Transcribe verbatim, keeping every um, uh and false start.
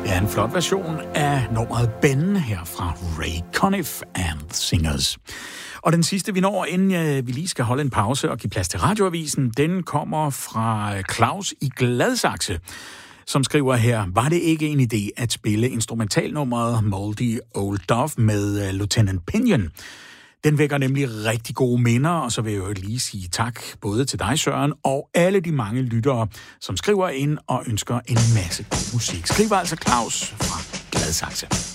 Ja, en flot version af nummeret Ben her fra Ray Conniff and Singers. Og den sidste, vi når, inden vi lige skal holde en pause og give plads til radioavisen, den kommer fra Claus i Gladsaxe, som skriver her: var det ikke en idé at spille instrumentalnummeret Moldy Old Dove med Lieutenant Pinion? Den vækker nemlig rigtig gode minder, og så vil jeg jo lige sige tak både til dig, Søren, og alle de mange lyttere, som skriver ind og ønsker en masse god musik. Skriver altså Claus fra Gladsaxe.